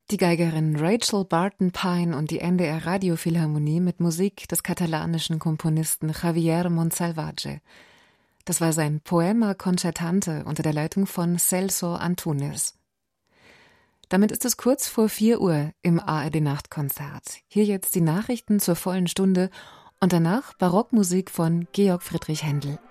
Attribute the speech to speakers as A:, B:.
A: Die Geigerin Rachel Barton Pine und die NDR Radiophilharmonie mit Musik des katalanischen Komponisten Javier Monsalvatge. Das war sein Poema Concertante unter der Leitung von Celso Antunes. Damit ist es kurz vor 4 Uhr im ARD-Nachtkonzert. Hier jetzt die Nachrichten zur vollen Stunde und danach Barockmusik von Georg Friedrich Händel.